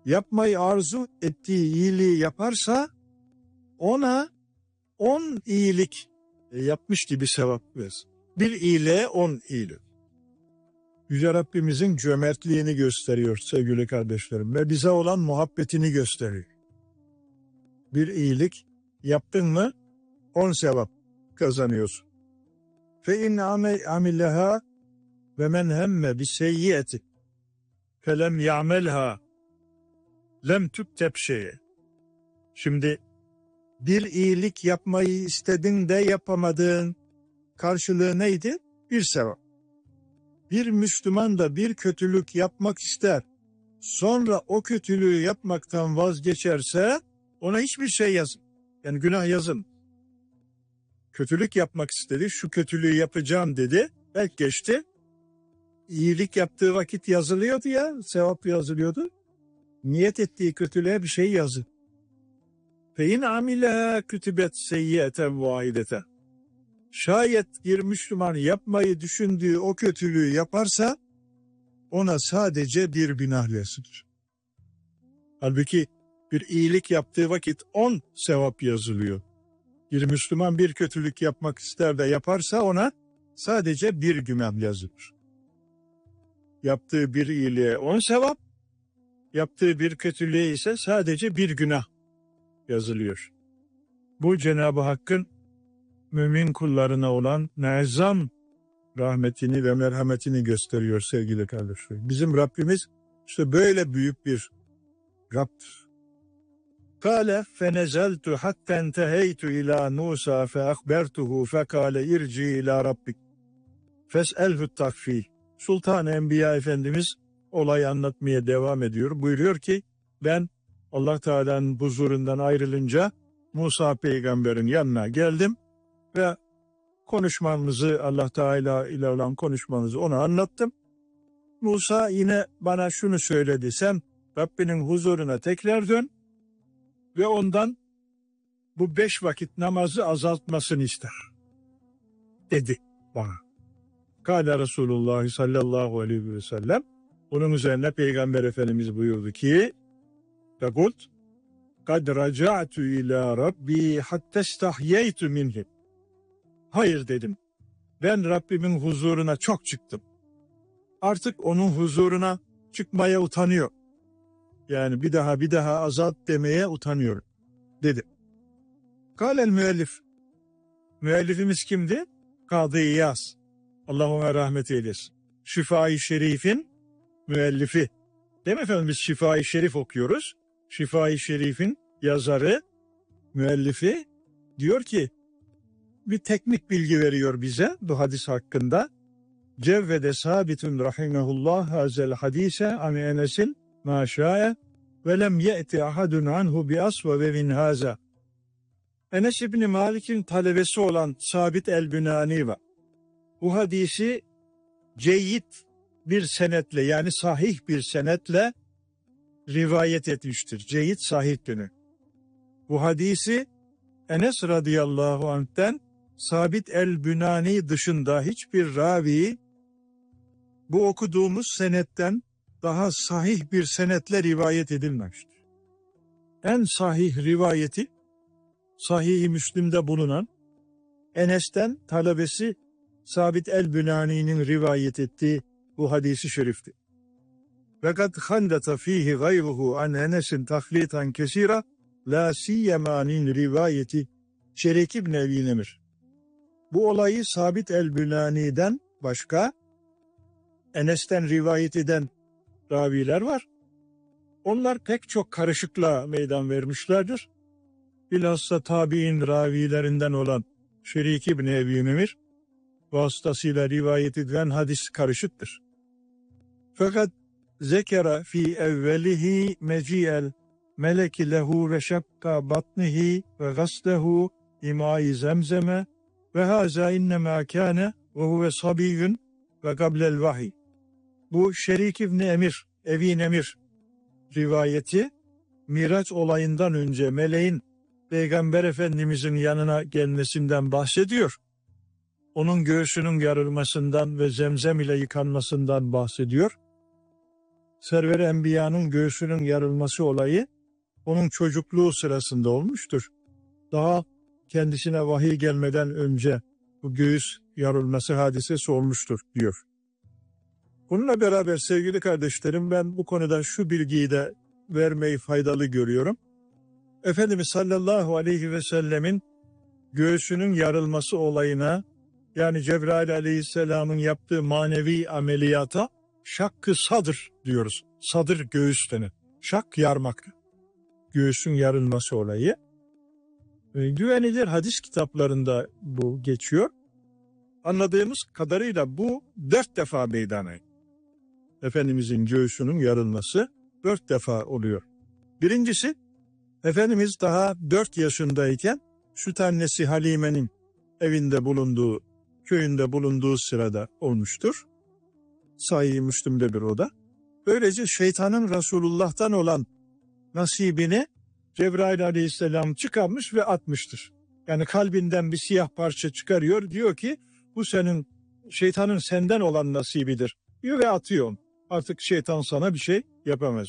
yapmayı arzu ettiği iyiliği yaparsa ona 10 iyilik yapmış gibi sevap versin. Bir iyiliğe 10 iyilik. Yüce Rabbimizin cömertliğini gösteriyor sevgili kardeşlerim ve bize olan muhabbetini gösteriyor. Bir iyilik yaptın mı 10 sevap kazanıyorsun. Fe in amileha ve men hemme bi seyyiyeti felem ya'melha lem tukteb şeye. Şimdi bir iyilik yapmayı istedin de yapamadığın karşılığı neydi? Bir sevap. Bir Müslüman da bir kötülük yapmak ister. Sonra o kötülüğü yapmaktan vazgeçerse ona hiçbir şey yazın. Yani günah yazın. Kötülük yapmak istedi, şu kötülüğü yapacağım dedi. Belki geçti. İyilik yaptığı vakit yazılıyordu ya, sevap yazılıyordu. Niyet ettiği kötülüğe bir şey yazın. Fein amile kütübet seyyiyeten vahideten. Şayet bir Müslüman yapmayı düşündüğü o kötülüğü yaparsa ona sadece bir günah yazılır. Halbuki bir iyilik yaptığı vakit 10 sevap yazılıyor. Bir Müslüman bir kötülük yapmak ister de yaparsa ona sadece bir günah yazılır. Yaptığı bir iyiliğe 10 sevap, yaptığı bir kötülüğe ise sadece bir günah yazılıyor. Bu Cenab-ı Hakk'ın mümin kullarına olan muazzam rahmetini ve merhametini gösteriyor sevgili kardeşlerim. Bizim Rabbimiz işte böyle büyük bir Rabb'dir. Kâle fenezeltu hatten teheytu ila Musa fe akbertuhu fekâle irci ila Rabbik fes'elhu takfil. Sultan-ı Enbiya Efendimiz olayı anlatmaya devam ediyor. Buyuruyor ki ben Allah Teala'nın huzurundan ayrılınca Musa peygamberin yanına geldim ve konuşmamızı Allah Teala ile olan konuşmamızı ona anlattım. Musa yine bana şunu söyledi. Sen Rabbinin huzuruna tekrar dön ve ondan bu 5 vakit namazı azaltmasını ister. Dedi bana. Kâle Resulullah sallallahu aleyhi ve sellem. Bunun üzerine Peygamber Efendimiz buyurdu ki فَقُلْتُ قَدْ رَجَعْتُ اِلٰى رَبِّي حَتَّ اسْتَحْيَيْتُ مِنْهِ. Hayır dedim. Ben Rabbimin huzuruna çok çıktım. Artık onun huzuruna çıkmaya utanıyor. Yani bir daha azalt demeye utanıyorum dedi. Kâlel müellif. Müellifimiz kimdi? Kadı İyaz. Allah ona rahmet eylesin. Şifa-i Şerif'in müellifi. Değil mi efendim, biz Şifa-i Şerif okuyoruz. Şifa-i Şerif'in yazarı, müellifi diyor ki bir teknik bilgi veriyor bize bu hadis hakkında. Cevvede sabitun rahimehullah hazel hadise an Enes'in ma şa'e ve lem ye'ti ahadun anhu bi asva ve min haza. Enes İbni Malik'in talebesi olan Sabit el-Bünani var. Bu hadisi ceyyid bir senetle, yani sahih bir senetle rivayet etmiştir. Ceyyid sahih günü. Bu hadisi Enes radıyallahu anh'ten Sabit el-Bünani dışında hiçbir ravi bu okuduğumuz senetten daha sahih bir senetle rivayet edilmemiştir. En sahih rivayeti Sahih-i Müslim'de bulunan Enes'ten talebesi Sabit el-Bünani'nin rivayet ettiği bu hadisi şerifti. Ve kad handata fihi gayruhu an Enes'in tahlitan kesira la siyemanin rivayeti Şerik İbn Ebi Nemir. Bu olayı Sabit el-Bünani'den başka Enes'ten rivayet eden raviler var. Onlar pek çok karışıklığa meydan vermişlerdir. Bilhassa tabi'in ravilerinden olan Şerik İbn Ebi Nemir vasıtasıyla rivayet edilen hadis karışıktır. Fakat zekera fi evvelihi meci'el meleki lehu ve şakka batnihi ve gaslehu imai zemzeme ve haza innema kâne ve huve sabiyyun ve kablel vahiy. Bu Şerik İbn Ebi Nemir rivayeti Miraç olayından önce meleğin Peygamber Efendimizin yanına gelmesinden bahsediyor. Onun göğsünün yarılmasından ve zemzem ile yıkanmasından bahsediyor. Server-i Enbiya'nın göğsünün yarılması olayı onun çocukluğu sırasında olmuştur. Daha kendisine vahiy gelmeden önce bu göğüs yarılması hadisesi olmuştur diyor. Bununla beraber sevgili kardeşlerim, ben bu konuda şu bilgiyi de vermeyi faydalı görüyorum. Efendimiz sallallahu aleyhi ve sellemin göğsünün yarılması olayına, yani Cebrail aleyhisselamın yaptığı manevi ameliyata şakkı sadır diyoruz. Sadır göğüs denir. Şak yarmak. Göğsün yarılması olayı. Güvenilir hadis kitaplarında bu geçiyor. Anladığımız kadarıyla bu 4 defa meydana. Efendimizin göğsünün yarılması 4 defa oluyor. Birincisi, Efendimiz daha 4 yaşındayken süt annesi Halime'nin evinde bulunduğu, köyünde bulunduğu sırada olmuştur. Sahih-i Müslim'de o da. Böylece şeytanın Resulullah'tan olan nasibini Cebrail aleyhisselam çıkarmış ve atmıştır. Yani kalbinden bir siyah parça çıkarıyor, diyor ki bu senin, şeytanın senden olan nasibidir diyor ve atıyor. Artık şeytan sana bir şey yapamaz.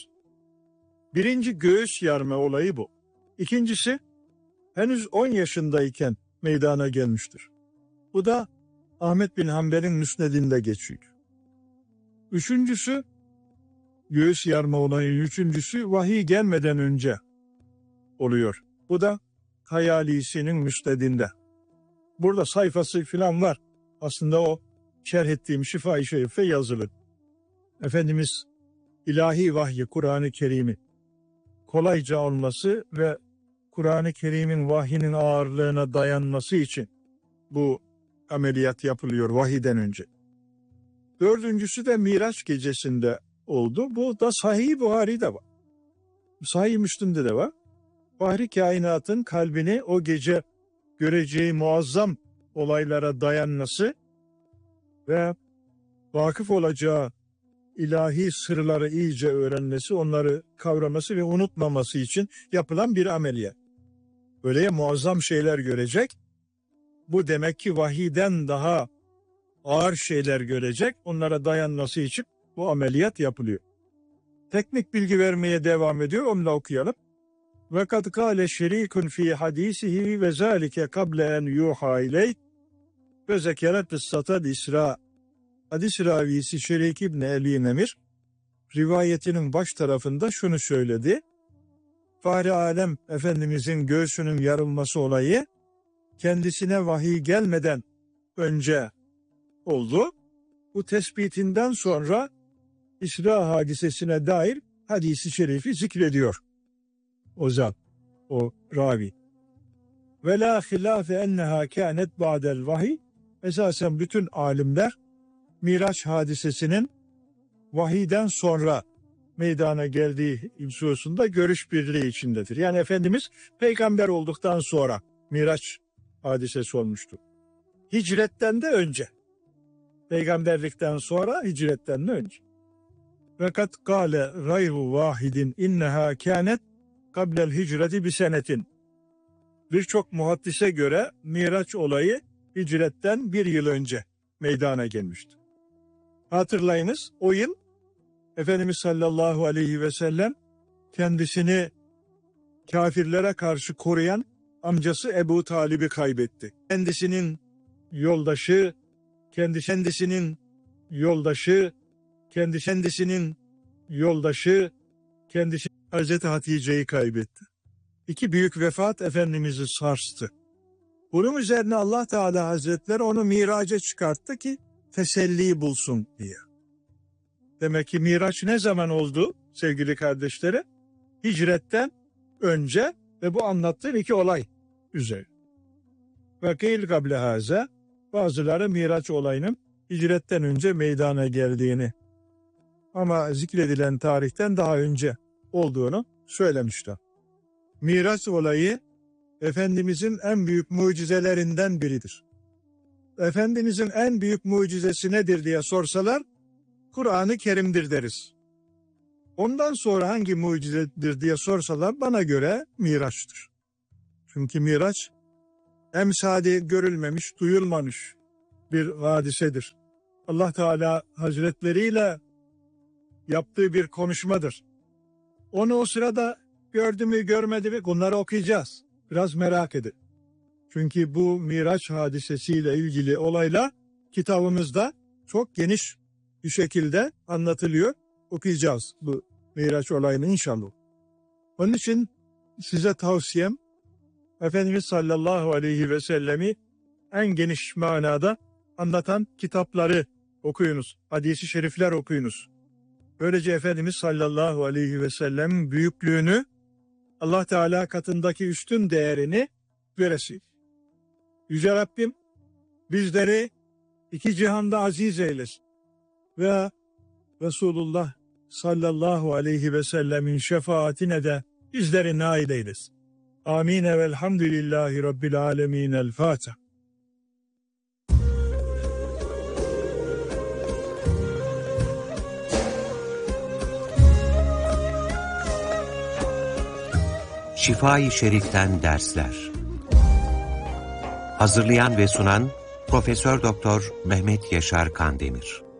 Birinci göğüs yarma olayı bu. İkincisi, henüz 10 yaşındayken meydana gelmiştir. Bu da Ahmet bin Hanbel'in müsnedinde geçiyor. Üçüncüsü, göğüs yarma olayı üçüncüsü vahiy gelmeden önce oluyor. Bu da Hayalisi'nin müsnedinde. Burada sayfası falan var. Aslında o şerh ettiğim Şifa-i Şerif'e yazılı. Efendimiz ilahi vahyi, Kur'an-ı Kerim'i kolayca alması ve Kur'an-ı Kerim'in vahyinin ağırlığına dayanması için bu ameliyat yapılıyor vahiden önce. Dördüncüsü de Miraç gecesinde oldu. Bu da Sahih Buhari'de var. Sahih Müslim'de de var. Fahri kainatın kalbini o gece göreceği muazzam olaylara dayanması ve vakıf olacağı ilahi sırları iyice öğrenmesi, onları kavraması ve unutmaması için yapılan bir ameliyat. Böyle muazzam şeyler görecek. Bu demek ki vahiyden daha ağır şeyler görecek. Onlara dayanması için bu ameliyat yapılıyor. Teknik bilgi vermeye devam ediyor. Onu da okuyalım. Ve kad kâle şerîkun fî hadîsihi ve zâlike kable en yuhâ ileyh ve zekere kıssatad İsra. Hadis ravisi Şerik İbni Ebi Nemir rivayetinin baş tarafında şunu söyledi. Fahri Alem Efendimizin göğsünün yarılması olayı kendisine vahiy gelmeden önce oldu. Bu tespitinden sonra İsra hadisesine dair hadisi şerifi zikrediyor. O zat, o ravi. Ve la hilâfe enneha kânet ba'del vahiy. Esasen bütün alimler Miraç hadisesinin vahiyden sonra meydana geldiği hususunda görüş birliği içindedir. Yani Efendimiz peygamber olduktan sonra Miraç hadisesi olmuştu. Hicretten de önce. Peygamberlikten sonra, hicretten de önce. Fakat kâle gayru vahidin inneha kânet kablel hicreti bir senetin. Birçok muhaddise göre Miraç olayı hicretten bir yıl önce meydana gelmişti. Hatırlayınız, o yıl Efendimiz sallallahu aleyhi ve sellem kendisini kafirlere karşı koruyan amcası Ebu Talib'i kaybetti. Kendisinin yoldaşı Hazreti Hatice'yi kaybetti. İki büyük vefat Efendimiz'i sarstı. Bunun üzerine Allah Teala Hazretleri onu miraca çıkarttı ki teselli bulsun diye. Demek ki Miraç ne zaman oldu sevgili kardeşlerim? Hicretten önce ve bu anlattığım iki olay üzerine. Ve kıyıl kable haza, bazıları Miraç olayının hicretten önce meydana geldiğini ama zikredilen tarihten daha önce olduğunu söylemişler. Miraç olayı Efendimizin en büyük mucizelerinden biridir. Efendimizin en büyük mucizesi nedir diye sorsalar, Kur'an-ı Kerim'dir deriz. Ondan sonra hangi mucizedir diye sorsalar bana göre Miraç'tır. Çünkü Miraç emsali görülmemiş, duyulmamış bir hadisedir. Allah Teala Hazretleriyle yaptığı bir konuşmadır. Onu o sırada gördü mü görmedi mi bunları okuyacağız. Biraz merak edin. Çünkü bu Miraç hadisesiyle ilgili olaylar kitabımızda çok geniş bir şekilde anlatılıyor. Okuyacağız bu Miraç olayını inşallah. Onun için size tavsiyem Efendimiz sallallahu aleyhi ve sellemi en geniş manada anlatan kitapları okuyunuz. Hadis-i şerifler okuyunuz. Böylece Efendimiz sallallahu aleyhi ve sellem büyüklüğünü, Allah Teala katındaki üstün değerini göresin. Yüce Rabbim bizleri iki cihanda aziz eylesin ve Resulullah sallallahu aleyhi ve sellemin şefaatine de bizleri nail eylesin. Amin ve elhamdülillahi rabbil alemin. El Fatiha. Şifa-i Şerif'ten dersler. Hazırlayan ve sunan Profesör Doktor Mehmet Yaşar Kandemir.